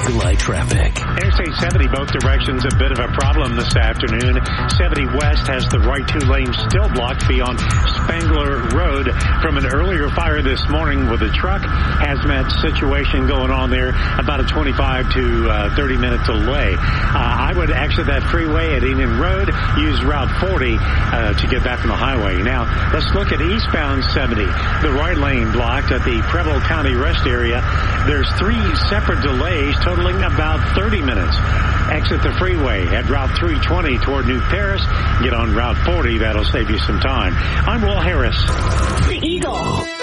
Eagle Eye traffic. Interstate 70, both directions, a bit of a problem this afternoon. 70 West has the right two lanes still blocked beyond Spangler Road from an earlier fire this morning with a truck. Hazmat situation going on there, about a 25 to 30-minute delay. I would exit that freeway at Enon Road, use Route 40 to get back on the highway. Now, let's look at eastbound 70. The right lane blocked at the Preble County Rest area. There's 3 separate delays totaling about 30 minutes. Exit the freeway at Route 320 toward New Paris. Get on Route 40. That'll save you some time. I'm Will Harris. The Eagle.